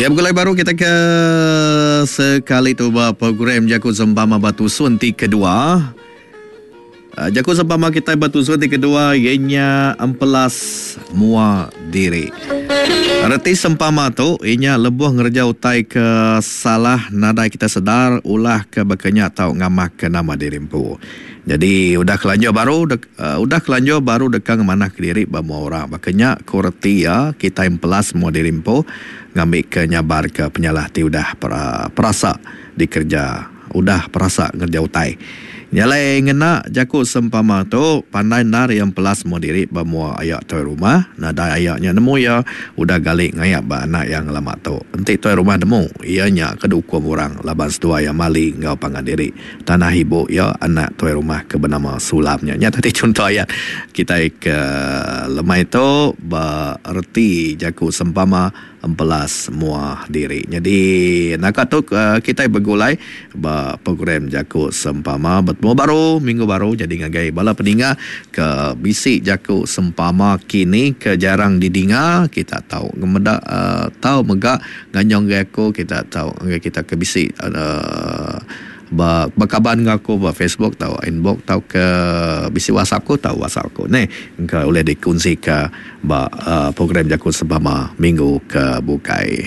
Ya, mulai baru kita ke sekali tu program Jaku Sempama Batu Sunti kedua. Jaku Sempama kita Batu Sunti kedua ianya empelas mua diri. Arti sempama tu ianya lebuh ngerja utai ke salah nadai kita sedar ulah ke bekenya tau ngamah ke nama dirimpu. Jadi udah kelanjur baru dekang manah ke diri bama orang. Makanya kurti ya kita empelas mua dirimpu ngambil ke nyabar ke penyalah ti udah perasa dikerja, udah perasa ngerja utai. Nyalai ngena Jaku Sempama tu pandai nar yang pelas mau diri bamua ayak tu rumah nada ayaknya nemu ya udah galik ngayak ba anak yang lama tu enti tu rumah nemu ianya kedukum orang laban sedua yang mali ngau pangan diri tanah ibu ya anak tu rumah ke bernama sulamnya nya tadi contoh ayat kita ke lemai tu ba erti Jaku Sempama empelas muah diri. Jadi nak tu kita bergulai program Jaku Sempama bertemu baru minggu baru jadi ngagai bala peninga ke bisik Jaku Sempama kini ke jarang didinga kita tahu ngemeda tahu megak nganyong aku kita tahu kita ke bisik berkabar dengan aku di Facebook tahu inbox tahu ke bisi WhatsApp ku tahu WhatsApp ku ni engkau boleh dikongsi ke program Jaku Sempama minggu ke bukai.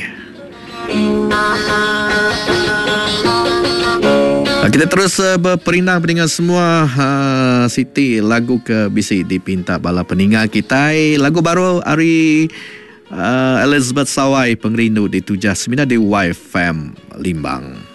Kita terus berperindang dengan semua Siti lagu ke bisi dipinta bala peningat kita lagu baru hari Elizabeth Sawai Pengrindu di 79 di YFM Limbang.